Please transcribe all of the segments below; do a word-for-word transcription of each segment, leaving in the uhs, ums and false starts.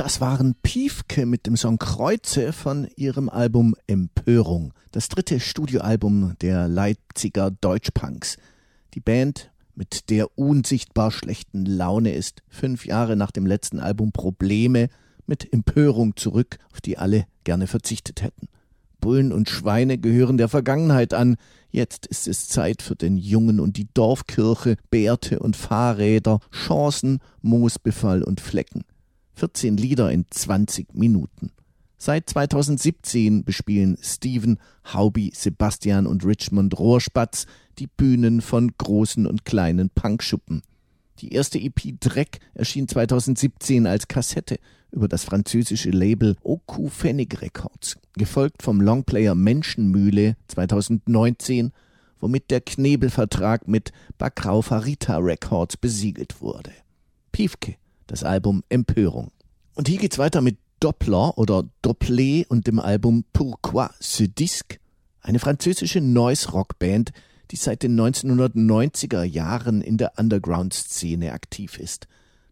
Das waren Piefke mit dem Song Kreuze von ihrem Album Empörung, das dritte Studioalbum der Leipziger Deutschpunks. Die Band mit der unsichtbar schlechten Laune ist fünf Jahre nach dem letzten Album Probleme mit Empörung zurück, auf die alle gerne verzichtet hätten. Bullen und Schweine gehören der Vergangenheit an. Jetzt ist es Zeit für den Jungen und die Dorfkirche, Bärte und Fahrräder, Chancen, Moosbefall und Flecken. vierzehn Lieder in zwanzig Minuten. Seit zweitausendsiebzehn bespielen Steven, Haubi, Sebastian und Richmond Rohrspatz die Bühnen von großen und kleinen Punkschuppen. Die erste E P Dreck erschien zweitausendsiebzehn als Kassette über das französische Label Oku Pfennig Records, gefolgt vom Longplayer Menschenmühle zweitausendneunzehn, womit der Knebelvertrag mit Bakrau Farita Records besiegelt wurde. Piefke, das Album Empörung. Und hier geht's weiter mit Doppler oder Doppler und dem Album Pourquoi ce disque? Eine französische Noise-Rock-Band, die seit den neunzehnhundertneunziger Jahren in der Underground-Szene aktiv ist.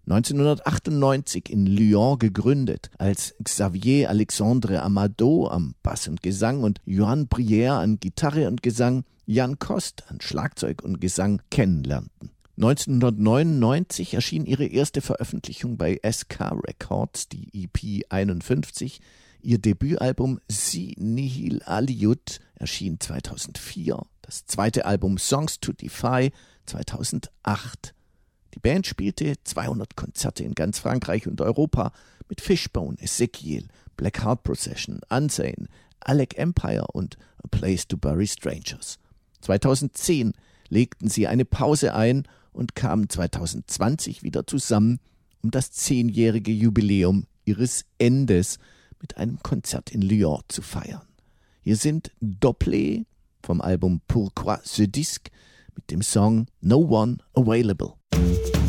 neunzehnhundertachtundneunzig in Lyon gegründet, als Xavier Alexandre Amado am Bass und Gesang und Johan Brière an Gitarre und Gesang, Jan Kost an Schlagzeug und Gesang kennenlernten. neunzehnhundertneunundneunzig erschien ihre erste Veröffentlichung bei S K Records, die E P einundfünfzig. Ihr Debütalbum Si Nihil Aliud erschien zweitausendvier. Das zweite Album Songs to Defy zweitausendacht. Die Band spielte zweihundert Konzerte in ganz Frankreich und Europa mit Fishbone, Ezekiel, Black Heart Procession, Unsane, Alec Empire und A Place to Bury Strangers. zweitausendzehn legten sie eine Pause ein und kamen zweitausendzwanzig wieder zusammen, um das zehnjährige Jubiläum ihres Endes mit einem Konzert in Lyon zu feiern. Hier sind Doppler vom Album Pourquoi ce disque mit dem Song No One Available.